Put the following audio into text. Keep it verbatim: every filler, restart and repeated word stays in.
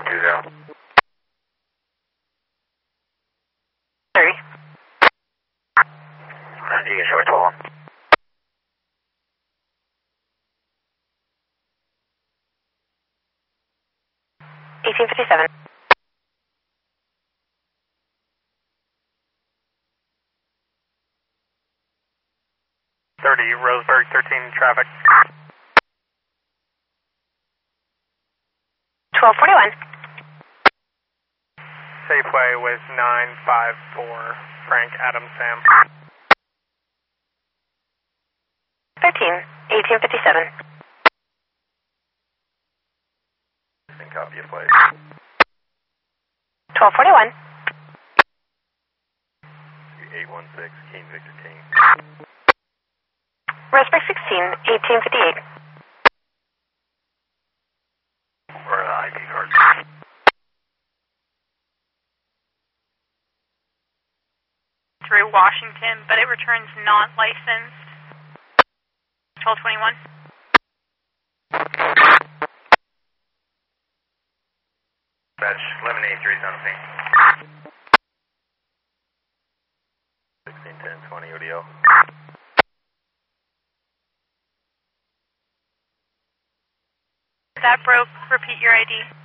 two zero. Three. Uh, you can show it twelve. eighteen fifty-seven. thirty, Roseburg, thirteen, traffic. twelve forty-one. Safeway with nine five four, Frank, Adam, Sam. thirteen, eighteen fifty-seven. And copy of plate. twelve forty-one. eight one six, King Victor King. Roseburg sixteen, eighteen fifty-eight. Or uh, I D card. Through Washington, but it returns not licensed. twelve twenty-one. Batch eleven eighty-three is on the scene. sixteen ten twenty O D O. That broke. Repeat your I D.